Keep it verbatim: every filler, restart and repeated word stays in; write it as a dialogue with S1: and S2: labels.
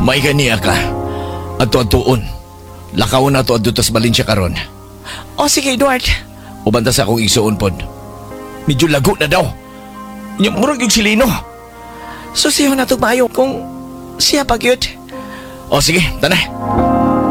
S1: May ganiya ka. Adto-adtuon. Lakaw na to adto tas Valencia karon.
S2: O sige, Edward.
S1: Ubanta sa akong igsuon pod. Medyo lago na daw. Nya murag yung silino.
S2: Susiyo na tugmayo kung siya pagyud.
S1: O sige, tanay.